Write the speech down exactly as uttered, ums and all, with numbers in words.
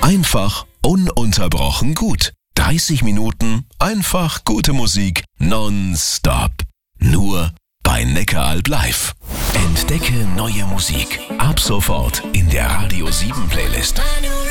Einfach ununterbrochen gut. dreißig Minuten einfach gute Musik nonstop. Nur bei Neckaralb Live. Entdecke neue Musik. Ab sofort in der Radio sieben Playlist.